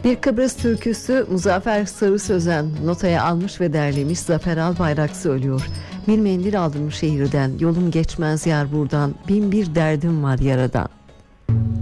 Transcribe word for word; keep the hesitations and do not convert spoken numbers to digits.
Bir Kıbrıs türküsü Muzaffer Sarı Sözen notaya almış ve derlemiş. Zafer Albayrak söylüyor. Bir mendil aldım şehirden, yolum geçmez yar buradan, bin bir derdim var yaradan.